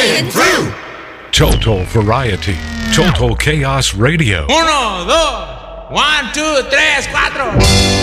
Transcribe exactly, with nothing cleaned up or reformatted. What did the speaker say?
and through. Total variety. Total Chaos Radio. Uno, dos. One, two, tres, cuatro.